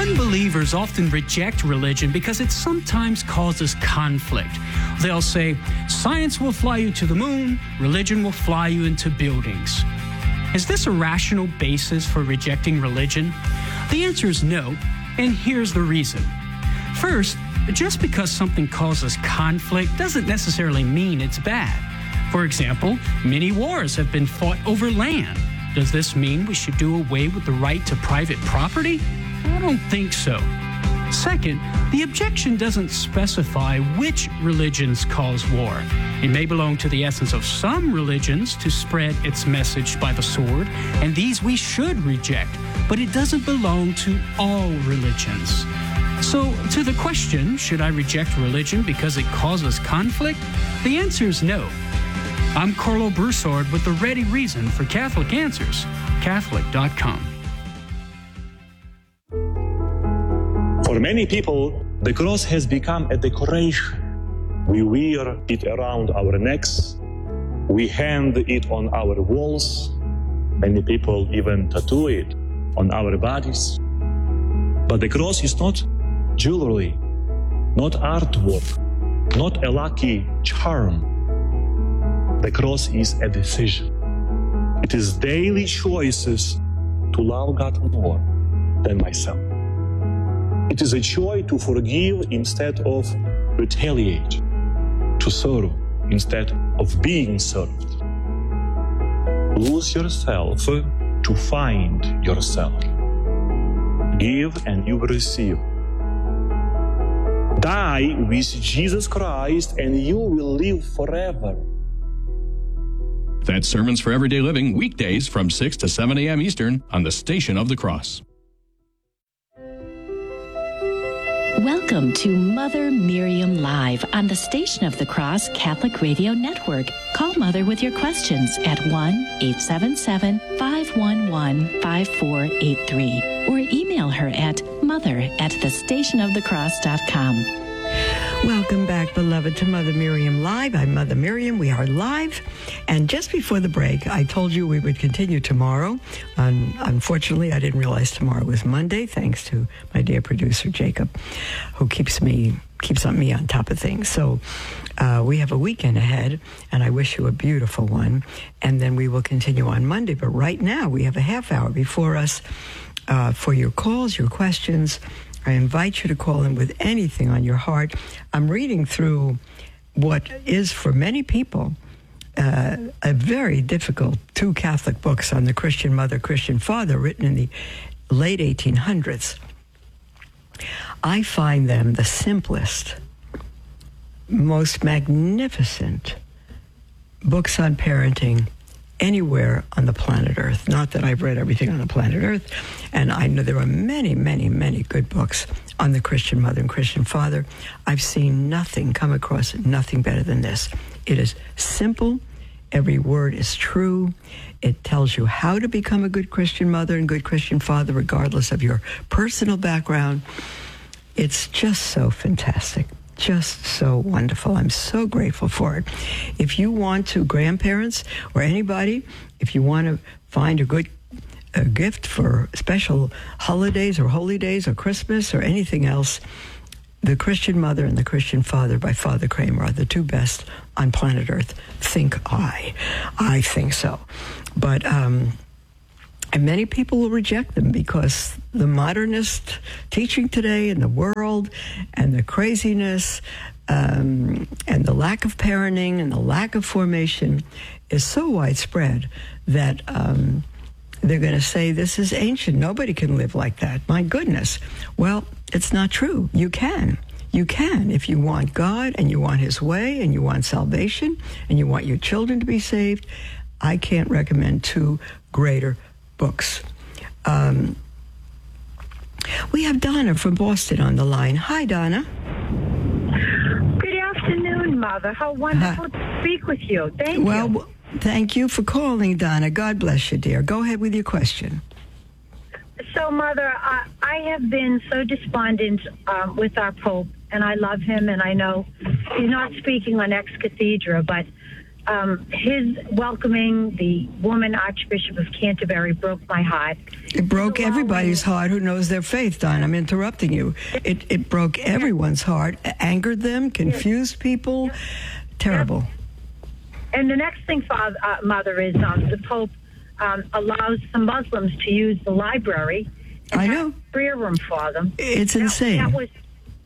Unbelievers often reject religion because it sometimes causes conflict. They'll say, science will fly you to the moon, religion will fly you into buildings. Is this a rational basis for rejecting religion? The answer is no, and here's the reason. First, just because something causes conflict doesn't necessarily mean it's bad. For example, many wars have been fought over land. Does this mean we should do away with the right to private property? I don't think so. Second, the objection doesn't specify which religions cause war. It may belong to the essence of some religions to spread its message by the sword, and these we should reject, but it doesn't belong to all religions. So, to the question, should I reject religion because it causes conflict? The answer is no. I'm Carlo Broussard with the ready reason for Catholic Answers, Catholic.com. For many people, the cross has become a decoration. We wear it around our necks. We hang it on our walls. Many people even tattoo it on our bodies. But the cross is not jewelry, not artwork, not a lucky charm. The cross is a decision. It is daily choices to love God more than myself. It is a choice to forgive instead of retaliate, to serve instead of being served. Lose yourself to find yourself. Give and you will receive. Die with Jesus Christ and you will live forever. That's Sermons for Everyday Living, weekdays from 6 to 7 a.m. Eastern on the Station of the Cross. Welcome to Mother Miriam Live on the Station of the Cross Catholic Radio Network. Call Mother with your questions at 1-877-511-5483 or email her at mother@thestationofthecross.com. Welcome back, beloved, to Mother Miriam Live. I'm Mother Miriam. We are live. And just before the break, I told you we would continue tomorrow. Unfortunately, I didn't realize tomorrow was Monday, thanks to my dear producer, Jacob, who keeps me on top of things. So we have a weekend ahead, and I wish you a beautiful one. And then we will continue on Monday. But right now, we have a half hour before us for your calls, your questions. I invite you to call in with anything on your heart. I'm reading through what is, for many people, a very difficult two Catholic books on the Christian mother, Christian father, written in the late 1800s. I find them the simplest, most magnificent books on parenting anywhere on the planet Earth. Not that I've read everything on the planet Earth, and I know there are many, many, many good books on the Christian mother and Christian father. I've seen come across nothing better than this. It is simple. Every word is true. It tells you how to become a good Christian mother and good Christian father, regardless of your personal background. It's just so fantastic. Just so wonderful. I'm so grateful for it. If you want to, grandparents or anybody, if you want to find a good gift for special holidays or holy days or Christmas or anything else, The Christian Mother and The Christian Father by Father Kramer are the two best on planet Earth, think I. I think so. But and many people will reject them because the modernist teaching today in the world and the craziness and the lack of parenting and the lack of formation is so widespread that they're going to say this is ancient. Nobody can live like that. My goodness. Well, it's not true. You can. You can if you want God and you want His way and you want salvation and you want your children to be saved. I can't recommend two greater books. We have Donna from Boston on the line. Hi, Donna. Good afternoon, Mother. How wonderful to speak with you. Thank you. Well, thank you for calling, Donna. God bless you, dear. Go ahead with your question. So, Mother, I have been so despondent with our Pope, and I love him, and I know he's not speaking on ex cathedra, but his welcoming the woman Archbishop of Canterbury broke my heart. It broke everybody's heart who knows their faith, Don. I'm interrupting you. It broke everyone's heart, angered them, confused people. Terrible. And the next thing, Mother, is the Pope allows some Muslims to use the library. I know. Prayer room for them. It's insane. That was,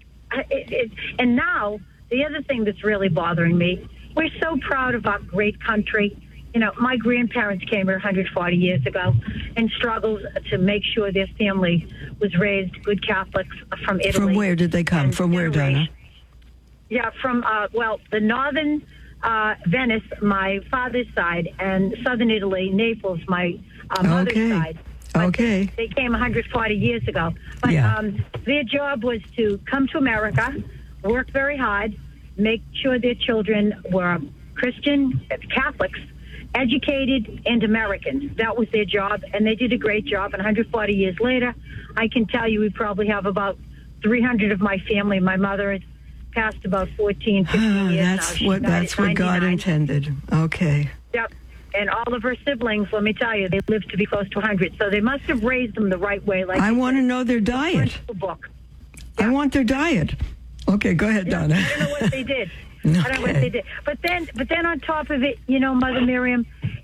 and now, the other thing that's really bothering me, we're so proud of our great country. You know, my grandparents came here 140 years ago and struggled to make sure their family was raised good Catholics from Italy. From where did they come? From where, Donna? Yeah, from, the northern Venice, my father's side, and southern Italy, Naples, my mother's side. But they came 140 years ago. But their job was to come to America, work very hard, make sure their children were Christian, Catholics, educated, and Americans. That was their job, and they did a great job. And 140 years later, I can tell you we probably have about 300 of my family. My mother has passed about 14, 15 years now. That's what God intended. Okay. Yep. And all of her siblings, let me tell you, they lived to be close to 100. So they must have raised them the right way. Like I want to know their diet. Book. I want their diet. Okay, go ahead, Donna. I don't know what they did. Okay. I don't know what they did. But then on top of it, you know, Mother Miriam,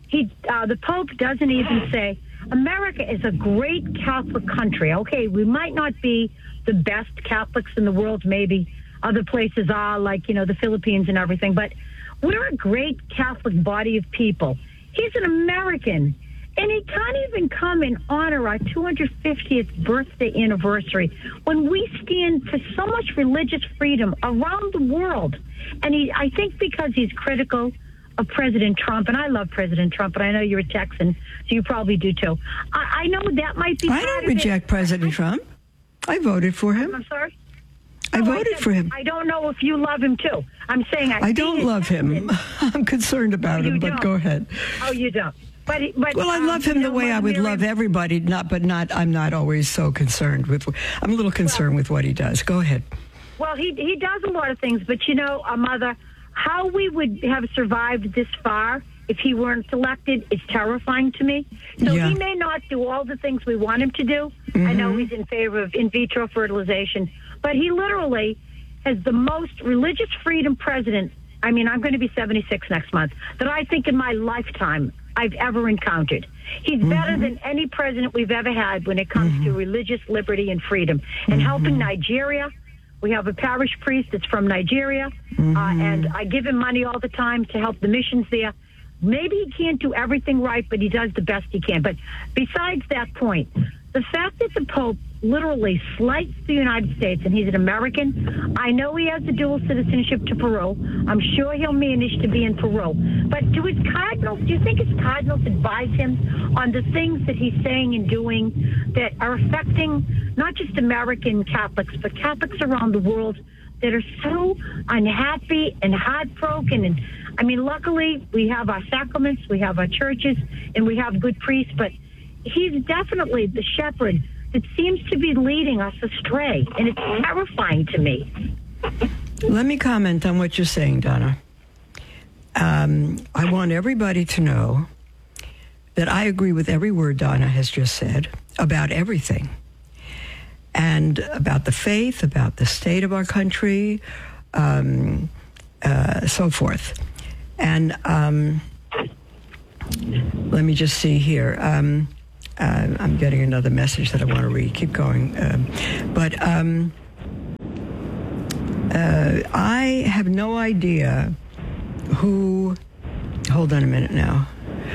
the Pope doesn't even say, America is a great Catholic country. Okay, we might not be the best Catholics in the world, maybe other places are, like, you know, the Philippines and everything, but we're a great Catholic body of people. He's an American, and he can't even come and honor our 250th birthday anniversary when we stand for so much religious freedom around the world. And I think because he's critical of President Trump, and I love President Trump, and I know you're a Texan, so you probably do too. I know that might be. I don't reject President Trump. I voted for him. I'm sorry? I voted for him. I don't know if you love him too. I'm saying I don't love him. I'm concerned about him, but go ahead. Oh, you don't. But well, I love him the way I would love everybody. I'm not always so concerned with. I'm a little concerned with what he does. Go ahead. Well, he does a lot of things, but you know, Mother, how we would have survived this far if he weren't elected is terrifying to me. So he may not do all the things we want him to do. I know he's in favor of in vitro fertilization, but he literally has the most religious freedom president. I mean, I'm going to be 76 next month, that I think in my lifetime I've ever encountered. He's better than any president we've ever had when it comes to religious liberty and freedom. And helping Nigeria. We have a parish priest that's from Nigeria, and I give him money all the time to help the missions there. Maybe he can't do everything right, but he does the best he can. But besides that point, the fact that the Pope literally slights the United States, and he's an American, I know he has a dual citizenship to Peru. I'm sure he'll manage to be in Peru. But do his cardinals, do you think his cardinals advise him on the things that he's saying and doing that are affecting not just American Catholics, but Catholics around the world that are so unhappy and heartbroken? And I mean, luckily, we have our sacraments, we have our churches, and we have good priests, but he's definitely the shepherd that seems to be leading us astray, and it's terrifying to me. Let me comment on what you're saying, Donna. I want everybody to know that I agree with every word Donna has just said about everything, and about the faith, about the state of our country, so forth. And let me just see here. I'm getting another message that I want to read. Keep going. But I have no idea who... Hold on a minute now.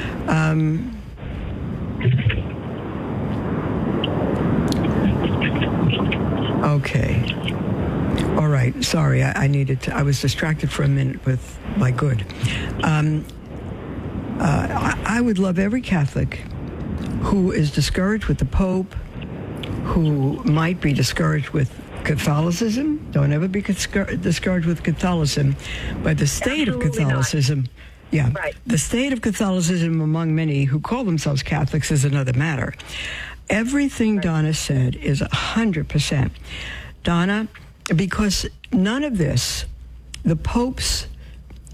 Okay. All right. Sorry, I needed to... I was distracted for a minute with my good. I would love every Catholic who is discouraged with the Pope, who might be discouraged with Catholicism. Don't ever be discouraged with Catholicism, but the state of Catholicism. Yeah, right. The state of Catholicism among many who call themselves Catholics is another matter. Everything Donna said is 100%. Donna, because none of this, the Pope's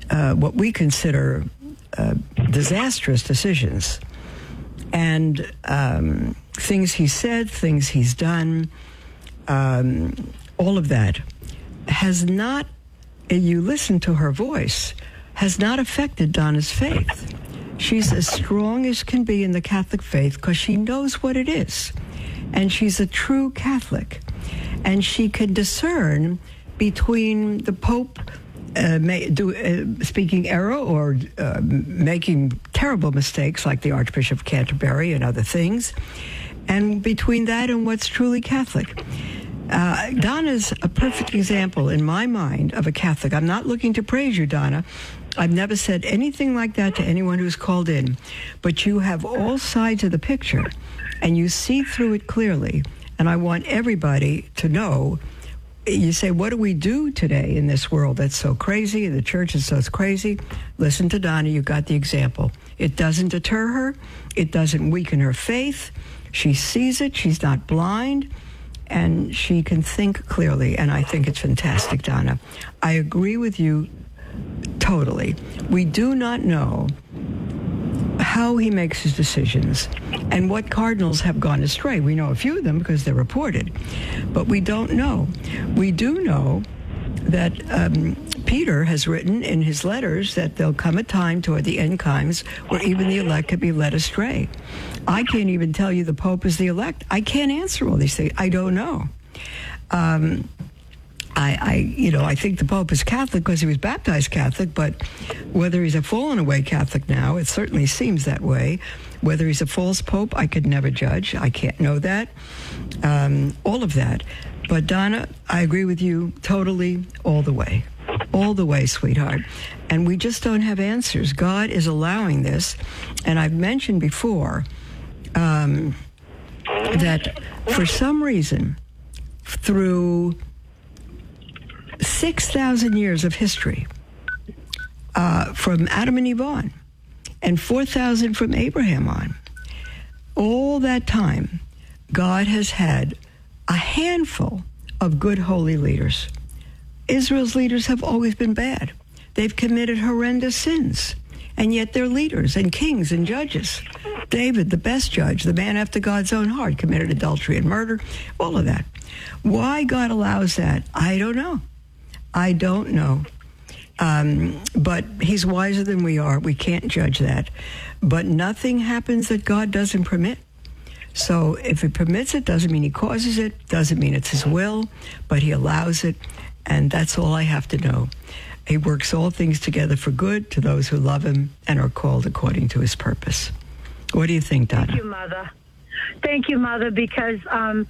what we consider disastrous decisions. And things he said, things he's done, all of that has not, you listen to her voice, has not affected Donna's faith. She's as strong as can be in the Catholic faith because she knows what it is. And she's a true Catholic. And she can discern between the Pope speaking error or making terrible mistakes like the Archbishop of Canterbury and other things, and between that and what's truly Catholic. Donna's a perfect example in my mind of a Catholic. I'm not looking to praise you, Donna. I've never said anything like that to anyone who's called in. But you have all sides of the picture, and you see through it clearly. And I want everybody to know. You say, what do we do today in this world that's so crazy? The church is so crazy. Listen to Donna. You got the example. It doesn't deter her. It doesn't weaken her faith. She sees it. She's not blind. And she can think clearly. And I think it's fantastic, Donna. I agree with you totally. We do not know how he makes his decisions and what cardinals have gone astray. We know a few of them because they're reported, but we don't know. We do know that Peter has written in his letters that there'll come a time toward the end times where even the elect could be led astray. I can't even tell you the Pope is the elect. I can't answer all these things. I don't know. I think the Pope is Catholic because he was baptized Catholic, but whether he's a fallen away Catholic now, it certainly seems that way. Whether he's a false Pope, I could never judge. I can't know that. All of that. But Donna, I agree with you totally all the way. All the way, sweetheart. And we just don't have answers. God is allowing this. And I've mentioned before that for some reason, through 6,000 years of history, from Adam and Eve on, and 4,000 from Abraham on, all that time, God has had a handful of good holy leaders. Israel's leaders have always been bad. They've committed horrendous sins, and yet they're leaders and kings and judges. David, the best judge, the man after God's own heart, committed adultery and murder, all of that. Why God allows that, I don't know. I don't know. But he's wiser than we are. We can't judge that. But nothing happens that God doesn't permit. So if he permits it, doesn't mean he causes it, doesn't mean it's his will, but he allows it, and that's all I have to know. He works all things together for good to those who love him and are called according to his purpose. What do you think, Donna? Thank you, Mother. Thank you, Mother, because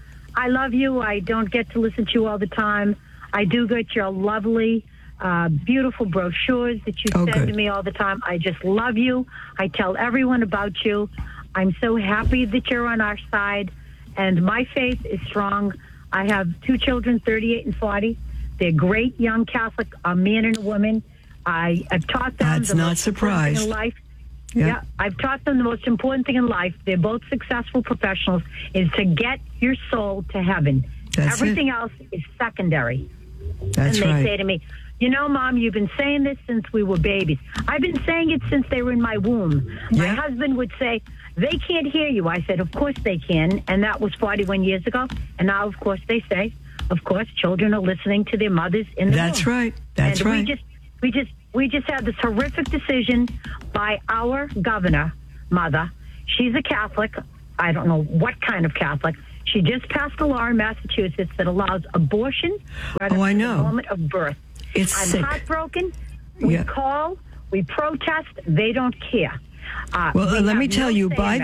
I love you. I don't get to listen to you all the time. I do get your lovely, beautiful brochures that you send to me all the time. I just love you. I tell everyone about you. I'm so happy that you're on our side, and my faith is strong. I have 2 children, 38 and 40. They're great young Catholic, a man and a woman. I've taught them That's the not most surprised. important thing in life. Yeah, I've taught them the most important thing in life. They're both successful professionals, is to get your soul to heaven. Everything else is secondary. That's and they say to me, you know, Mom, you've been saying this since we were babies. I've been saying it since they were in my womb. My husband would say, they can't hear you. I said, of course they can. And that was 41 years ago. And now, of course, they say, of course, children are listening to their mothers in the That's womb. right. That's and right. We just had this horrific decision by our governor, Mother. She's a Catholic. I don't know what kind of Catholic. She just passed a law in Massachusetts that allows abortion right up to the moment of birth. I'm sick. heartbroken. We call, we protest. They don't care. Well, let me tell you, by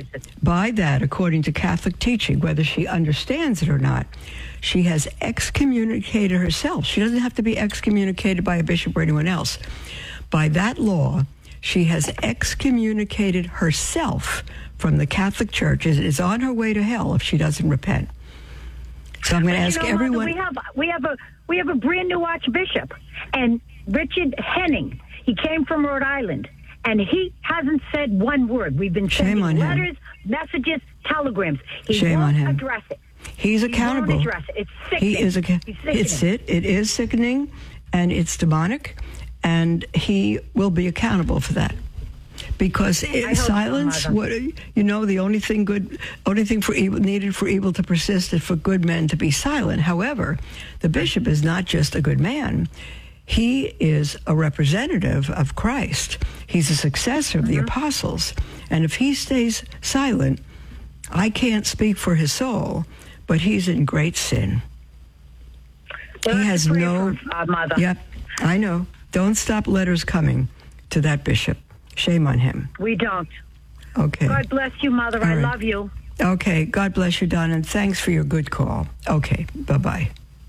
that, according to Catholic teaching, whether she understands it or not, she has excommunicated herself. She doesn't have to be excommunicated by a bishop or anyone else. By that law, she has excommunicated herself from the Catholic Church. Is on her way to hell if she doesn't repent. So I'm going to ask everyone. Mother, we have a brand new Archbishop, and Richard Henning. He came from Rhode Island. And he hasn't said one word. We've been sending letters, messages, telegrams. He won't address it. He's accountable. He won't address it. It's sickening. It is sickening, and it's demonic. and he will be accountable for that. Because silence, the only thing for evil needed for evil to persist is for good men to be silent. However, the bishop is not just a good man. He is a representative of Christ. He's a successor of the apostles. And if he stays silent, I can't speak for his soul, but he's in great sin. Well, he has no... Mother. Yep, I know. Don't stop letters coming to that bishop. Shame on him. We don't. Okay. God bless you, Mother. All I right. love you. Okay. God bless you, Don, and thanks for your good call. Okay. Bye-bye.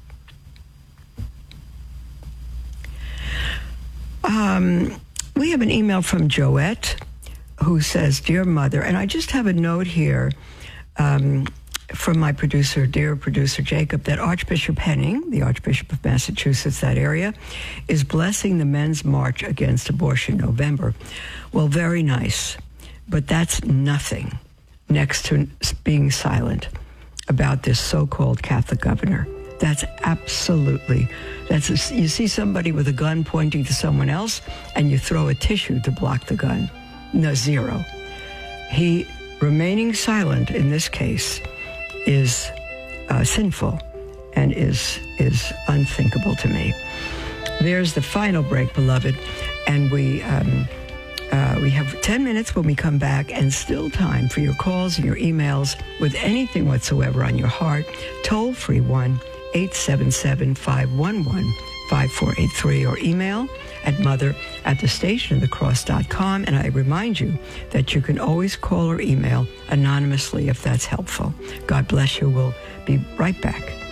We have an email from Joette who says, Dear Mother, and I just have a note here from my producer, dear producer Jacob, that Archbishop Henning, the Archbishop of Massachusetts, that area, is blessing the Men's March Against Abortion November. Well, very nice, but that's nothing next to being silent about this so-called Catholic governor. That's you see somebody with a gun pointing to someone else, and you throw a tissue to block the gun. No, zero. He remaining silent in this case is sinful and is unthinkable to me. There's the final break, beloved, and we have 10 minutes when we come back, and still time for your calls and your emails with anything whatsoever on your heart. Toll free 1-877-511-5483 or email at mother@thestationofthecross.com. And I remind you that you can always call or email anonymously if that's helpful. God bless you. We'll be right back.